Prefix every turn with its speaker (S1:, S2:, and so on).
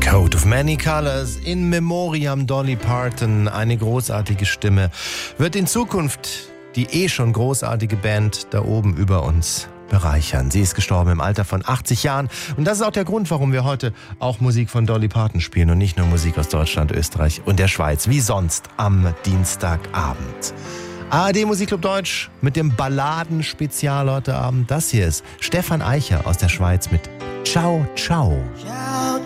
S1: Coat of Many Colors, in Memoriam Dolly Parton, eine großartige Stimme, wird in Zukunft die schon großartige Band da oben über uns bereichern. Sie ist gestorben im Alter von 80 Jahren und das ist auch der Grund, warum wir heute auch Musik von Dolly Parton spielen und nicht nur Musik aus Deutschland, Österreich und der Schweiz, wie sonst am Dienstagabend. ARD Musikclub Deutsch mit dem Balladen-Spezial heute Abend. Das hier ist Stefan Eicher aus der Schweiz mit Ciao, Ciao.
S2: Ja.